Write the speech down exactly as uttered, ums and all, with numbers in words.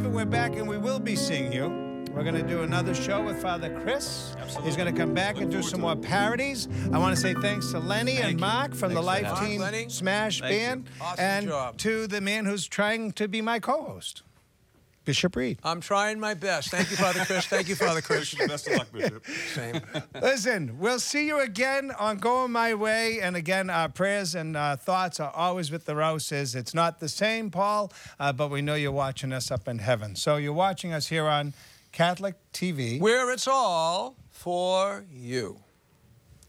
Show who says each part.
Speaker 1: believe it, we're back, and we will be seeing you. We're going to do another show with Father Chris.
Speaker 2: Absolutely.
Speaker 1: He's going to come back
Speaker 2: Look
Speaker 1: and do
Speaker 2: forward
Speaker 1: some
Speaker 2: to
Speaker 1: more
Speaker 2: it.
Speaker 1: parodies. I want to say thanks to Lenny
Speaker 2: Thank
Speaker 1: and
Speaker 2: you.
Speaker 1: Mark from
Speaker 2: Thanks
Speaker 1: the
Speaker 2: for
Speaker 1: Life
Speaker 2: having
Speaker 1: Team
Speaker 2: us. Lenny.
Speaker 1: Smash
Speaker 2: Thank you.
Speaker 1: Band.
Speaker 3: Awesome
Speaker 1: and
Speaker 3: job.
Speaker 1: to the man who's trying to be my co-host, Bishop Reed.
Speaker 3: I'm trying my best. Thank you, Father Chris. Thank you, Father Chris.
Speaker 2: Best of luck, Bishop.
Speaker 3: Same.
Speaker 1: Listen, we'll see you again on Going My Way. And again, our prayers and uh, thoughts are always with the Rouses. It's not the same, Paul, uh, but we know you're watching us up in heaven. So you're watching us here on Catholic T V.
Speaker 3: Where it's all for you.